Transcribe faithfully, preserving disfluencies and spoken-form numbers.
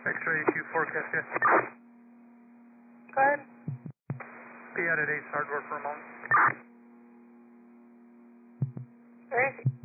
X-ray two forecast, yes. Go ahead. Be out at Ace Hardware for a moment. Where is he?